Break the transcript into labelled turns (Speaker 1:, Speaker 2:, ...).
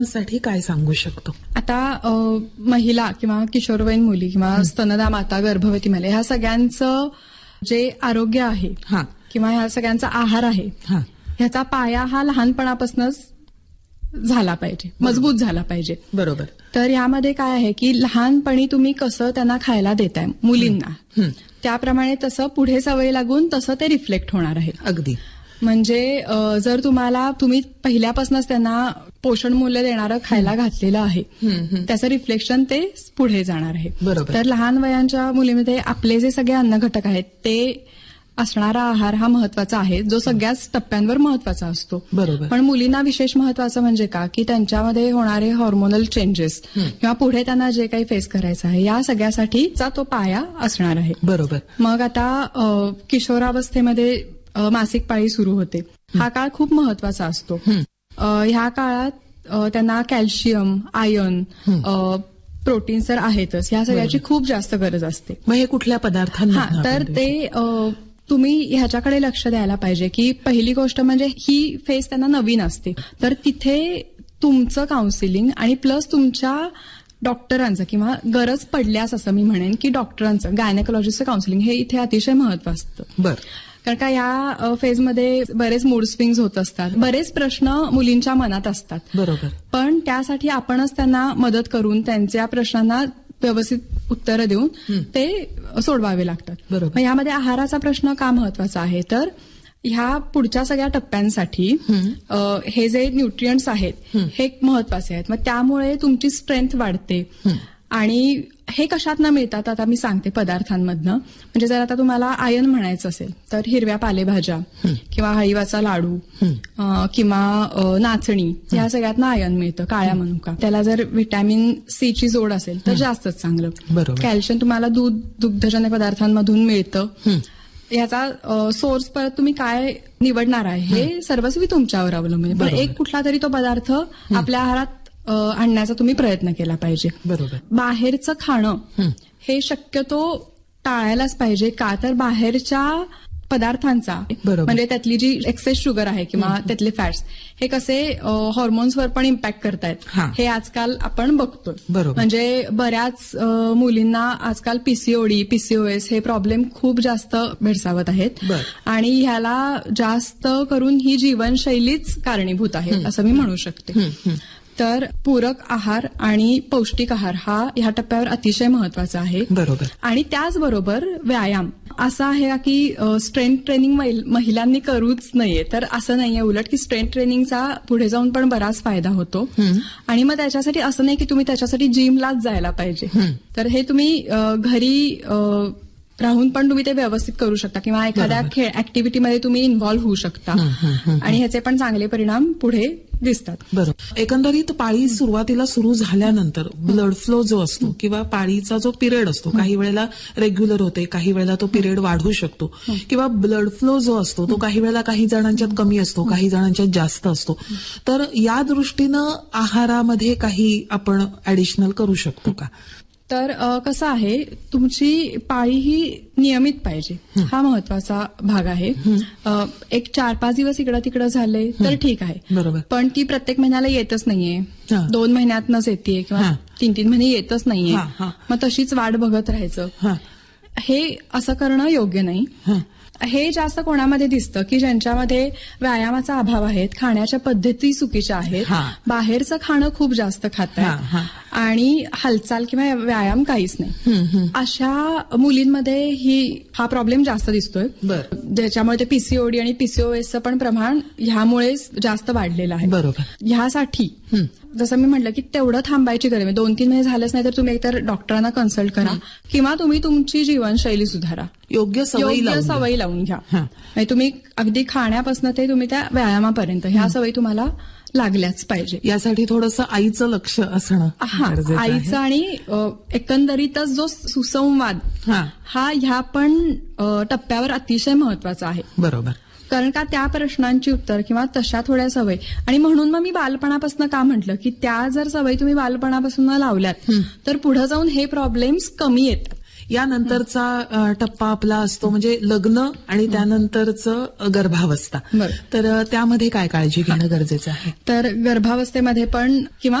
Speaker 1: साठी काय सांगू शकतो?
Speaker 2: आता महिला किंवा किशोरवयीन मुली किंवा स्तनदा माता, गर्भवती महिला ह्या सगळ्यांचं जे आरोग्य आहे किंवा ह्या सगळ्यांचा आहार आहे ह्याचा पाया हा लहानपणापासूनच झाला पाहिजे, मजबूत झाला पाहिजे.
Speaker 1: बरोबर.
Speaker 2: तर यामध्ये काय आहे की लहानपणी तुम्ही कसं त्यांना खायला देताय मुलींना, त्याप्रमाणे तसं पुढे सवय लागून तसं ते रिफ्लेक्ट होणार आहे.
Speaker 1: अगदी.
Speaker 2: म्हणजे जर तुम्ही पहिल्यापासूनच त्यांना पोषण मूल्य देणारं खायला घातलेलं आहे, त्याचं रिफ्लेक्शन ते पुढे जाणार आहे.
Speaker 1: बरोबर.
Speaker 2: तर लहान वयांच्या मुलीमध्ये आपले जे सगळे अन्न घटक आहेत ते असणारा आहार हा महत्वाचा आहे, जो सगळ्याच टप्प्यांवर महत्वाचा असतो.
Speaker 1: बरोबर.
Speaker 2: पण मुलींना विशेष महत्वाचं म्हणजे का की त्यांच्यामध्ये होणारे हॉर्मोनल चेंजेस किंवा पुढे त्यांना जे काही फेस करायचं आहे या सगळ्यासाठीचा तो पाया असणार आहे.
Speaker 1: बरोबर.
Speaker 2: मग आता किशोरावस्थेमध्ये मासिक पाळी सुरू होते, हा काळ खूप महत्वाचा असतो. ह्या काळात त्यांना कॅल्शियम, आयर्न, प्रोटीन्स तर आहेतच, ह्या सगळ्याची खूप जास्त गरज असते.
Speaker 1: मग हे कुठल्या पदार्थांना?
Speaker 2: तर ते तुम्ही ह्याच्याकडे लक्ष द्यायला पाहिजे की पहिली गोष्ट म्हणजे ही फेज त्यांना नवीन असते, तर तिथे तुमचं काउन्सिलिंग आणि प्लस तुमच्या डॉक्टरांचं किंवा गरज पडल्यास असं मी म्हणेन की डॉक्टरांचं, गायनेकोलॉजिस्टचं काउन्सिलिंग हे इथे अतिशय महत्वाचं असतं.
Speaker 1: बरं.
Speaker 2: कारण का या फेजमध्ये बरेच मूड स्विंग्स होत असतात, बरेच प्रश्न मुलींच्या मनात असतात.
Speaker 1: बरोबर.
Speaker 2: पण त्यासाठी आपणच त्यांना मदत करून त्यांच्या प्रश्नांना व्यवस्थित उत्तरं देऊन ते सोडवावे लागतात.
Speaker 1: बरोबर.
Speaker 2: यामध्ये आहाराचा प्रश्न का महत्वाचा आहे, तर ह्या पुढच्या सगळ्या टप्प्यांसाठी हे जे न्यूट्रिएंट्स आहेत हे महत्वाचे आहेत. मग त्यामुळे तुमची स्ट्रेंथ वाढते. आणि हे कशातनं मिळतात आता मी सांगते पदार्थांमधनं. म्हणजे जर आता तुम्हाला आयर्न म्हणायचं असेल तर हिरव्या पालेभाज्या किंवा हळीवाचा लाडू किंवा नाचणी या सगळ्यातनं आयर्न मिळतं. काळ्या मनुका, त्याला जर व्हिटॅमिन सी ची जोड असेल तर जास्तच चांगलं.
Speaker 1: बरोबर.
Speaker 2: कॅल्शियम तुम्हाला दुग्धजन्य पदार्थांमधून मिळतं. याचा सोर्स परत तुम्ही काय निवडणार आहे हे सर्वस्वी तुमच्यावर अवलंबून. पण एक कुठला तरी तो पदार्थ आपल्या आहारात आणण्याचा तुम्ही प्रयत्न केला पाहिजे.
Speaker 1: बरोबर. बाहेरचं
Speaker 2: खाणं हे शक्यतो टाळायलाच पाहिजे. का तर बाहेरच्या पदार्थांचा म्हणजे त्यातली जी एक्सेस शुगर आहे किंवा त्यातले फॅट्स हे कसे हॉर्मोन्सवर पण इम्पॅक्ट करतायत हे आजकाल आपण बघतोय. म्हणजे बऱ्याच मुलींना आजकाल पीसीओडी, पीसीओएस हे प्रॉब्लेम खूप जास्त भेडसावत आहेत. आणि ह्याला जास्त करून ही जीवनशैलीच कारणीभूत आहे असं मी म्हणू शकते. तर पूरक आहार आणि पौष्टिक आहार हा ह्या टप्प्यावर अतिशय महत्वाचा आहे.
Speaker 1: बरोबर.
Speaker 2: आणि त्याचबरोबर व्यायाम असा आहे की स्ट्रेंथ ट्रेनिंग महिलांनी करूच नाहीये, तर असं नाहीये. उलट की स्ट्रेंथ ट्रेनिंगचा पुढे जाऊन पण बराच फायदा होतो. आणि मग त्याच्यासाठी असं नाही की तुम्ही त्याच्यासाठी जिमलाच जायला पाहिजे. तर हे तुम्ही घरी राहून पण तुम्ही ते व्यवस्थित करू शकता किंवा एखाद्या ऍक्टिव्हिटीमध्ये तुम्ही इन्व्हॉल्व्ह होऊ शकता आणि ह्याचे पण चांगले परिणाम पुढे दिसतात.
Speaker 1: बरोबर. एकंदरीत पाळी सुरुवातीला सुरू झाल्यानंतर ब्लड फ्लो जो असतो किंवा पाळीचा जो पिरियड असतो काही वेळेला रेग्युलर होते, काही वेळेला तो पिरियड वाढू शकतो किंवा ब्लड फ्लो जो असतो तो काही वेळेला काही जणांच्यात कमी असतो, काही जणांच्यात जास्त असतो. तर या दृष्टीनं आहारामध्ये काही आपण ऍडिशनल करू शकतो का?
Speaker 2: तर कसं आहे, तुमची पाळी ही नियमित पाहिजे, हा महत्वाचा भाग आहे. एक 4-5 दिवस इकडं तिकडं झाले तर ठीक आहे.
Speaker 1: बरोबर.
Speaker 2: पण ती प्रत्येक महिन्याला येतच नाहीये, 2 महिन्यातनच येते किंवा 3-3 महिने येतच नाहीये. मग तशीच वाट बघत राहायचं, हे असं करणं योग्य नाही. हे जास्त कोणामध्ये दिसतं की ज्यांच्यामध्ये व्यायामाचा अभाव आहे, खाण्याच्या पद्धती चुकीच्या आहेत, बाहेरचं खाणं खूप जास्त खातायत आणि हालचाल किंवा व्यायाम काहीच नाही. अशा मुलींमध्ये हा प्रॉब्लेम जास्त दिसतोय. ज्याच्यामुळे ते पीसीओडी आणि पीसीओएसचं पण प्रमाण ह्यामुळे जास्त वाढलेलं आहे.
Speaker 1: बरोबर.
Speaker 2: ह्यासाठी जसं मी म्हटलं की तेवढं थांबायची गरज आहे. 2-3 महिने झालंच नाही तर तुम्ही एकतर डॉक्टरांना कन्सल्ट करा किंवा तुम्ही तुमची जीवनशैली सुधारा, योग्य सवयी लावून घ्या. तुम्ही अगदी खाण्यापासून ते तुम्ही त्या व्यायामापर्यंत ह्या सवयी तुम्हाला लागल्याच पाहिजे.
Speaker 1: यासाठी थोडंसं आईचं लक्ष असणं
Speaker 2: आईचं आणि एकंदरीतच जो सुसंवाद हा ह्या पण टप्प्यावर अतिशय महत्वाचा आहे.
Speaker 1: बरोबर.
Speaker 2: कारण का त्या प्रश्नांची उत्तर किंवा तशा थोड्या सवयी, आणि म्हणून मग मी बालपणापासून का म्हटलं की त्या जर सवयी तुम्ही बालपणापासून लावल्यात तर पुढे जाऊन हे प्रॉब्लेम्स कमी येतात.
Speaker 1: यानंतरचा टप्पा आपला असतो म्हणजे लग्न आणि त्यानंतरचं गर्भावस्था. तर त्यामध्ये काय काळजी घेणं गरजेचं आहे?
Speaker 2: तर गर्भावस्थेमध्ये पण किंवा